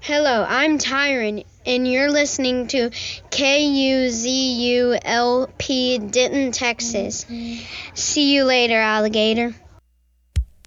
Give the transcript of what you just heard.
Hello, I'm Tyron, and you're listening to KUZULP Denton, Texas. See you later, alligator.